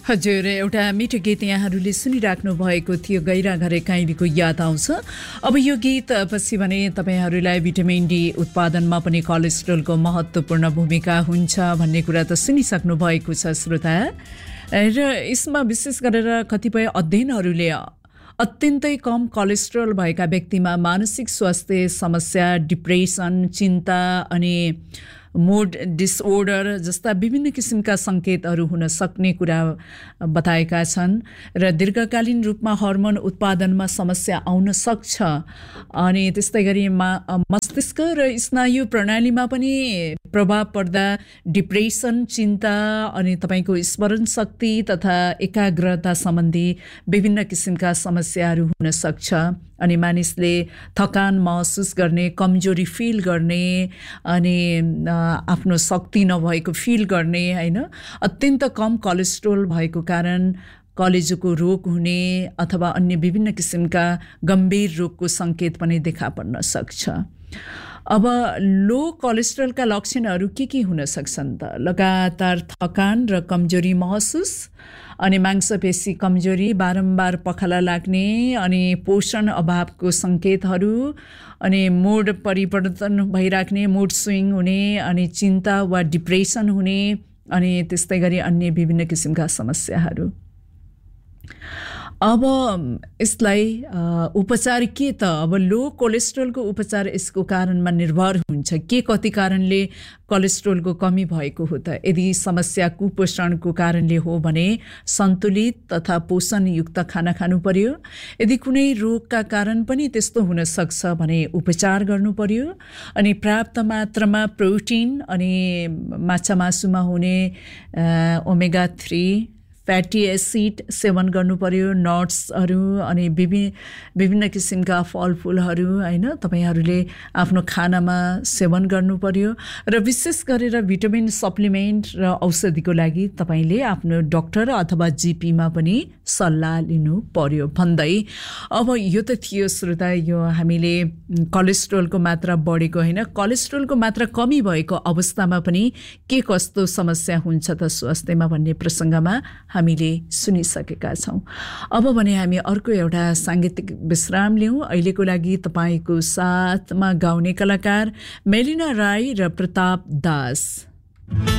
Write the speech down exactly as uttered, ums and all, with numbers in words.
हजुर, एउटा मिठो गीत यहाँहरूले सुनिराख्नु भएको थियो, गैरा घरे काइलीको याद आउँछ। अब यो गीत पछि भने तपाईँहरूलाई भिटामिन डी उत्पादनमा पनि कोलेस्ट्रोलको महत्त्वपूर्ण भूमिका हुन्छ भन्ने कुरा त सुनिसक्नु भएको छ श्रोता। र यसमा विशेष गरेर कतिपय अध्ययनहरूले अत्यन्तै कम कोलेस्ट्रोल भएका व्यक्तिमा मानसिक स्वास्थ्य समस्या, डिप्रेसन, चिन्ता अनि मुड डिसअर्डर जस्ता विभिन्न किसिमका सङ्केतहरू हुन सक्ने कुरा बताएका छन् र दीर्घकालीन रूपमा हर्मोन उत्पादनमा समस्या आउन सक्छ। अनि त्यस्तै गरी मा मस्तिष्क र स्नायु प्रणालीमा पनि प्रभाव पर्दा डिप्रेसन, चिन्ता अनि तपाईँको स्मरण शक्ति तथा एकाग्रता सम्बन्धी विभिन्न किसिमका समस्याहरू हुन सक्छ। अनि मानिसले थकान महसुस गर्ने, कमजोरी फिल गर्ने अनि आफ्नो शक्ति नभएको फिल गर्ने, होइन, अत्यन्त कम कोलेस्ट्रोल भएको कारण कलेजोको रोग हुने अथवा अन्य विभिन्न किसिमका गम्भीर रोगको सङ्केत पनि देखा पर्न सक्छ। अब लो कोलेस्ट्रोलका लक्षणहरू के के हुन सक्छन् त? लगातार थकान र कमजोरी महसुस, अनि मांसपेशी कमजोरी, बारम्बार पखाला लाग्ने, अनि पोषण अभावको सङ्केतहरू, अनि मुड परिवर्तन भइराख्ने, मुड स्विङ हुने, अनि चिन्ता वा डिप्रेसन हुने, अनि त्यस्तै गरी अन्य विभिन्न किसिमका समस्याहरू। अब यसलाई उपचार के त? अब लो कोलेस्ट्रोलको उपचार यसको कारणमा निर्भर हुन्छ। के कति कारणले कोलेस्ट्रोलको कमी भएको हो त? यदि समस्या कुपोषणको कारणले हो भने सन्तुलित तथा पोषणयुक्त खाना खानु पर्यो। यदि कुनै रोगका कारण पनि त्यस्तो हुन सक्छ भने उपचार गर्नु पर्यो। अनि पर्याप्त मात्रामा प्रोटिन अनि माछा मासुमा हुने ओमेगा थ्री फ्याटी एसिड सेवन गर्नु पर्यो, नट्सहरू अनि विभिन्न विभिन्न किसिमका फलफुलहरू, होइन, तपाईँहरूले आफ्नो खानामा सेवन गर्नु पर्यो। र विशेष गरेर भिटामिन सप्लिमेन्ट र औषधिको लागि तपाईँले आफ्नो डाक्टर अथवा जिपीमा पनि सल्लाह लिनु पर्यो भन्दै अब यो त थियो श्रोता, यो हामीले कोलेस्ट्रोलको मात्रा बढेको, होइन, कोलेस्ट्रोलको मात्रा कमी भएको अवस्थामा पनि के कस्तो समस्या हुन्छ त स्वास्थ्यमा भन्ने प्रसङ्गमा हामीले सुनिसकेका छौँ। अब भने हामी अर्को एउटा साङ्गीतिक विश्राम लिउँ। अहिलेको लागि तपाईँको साथमा गाउने कलाकार मेलिना राई र प्रताप दास।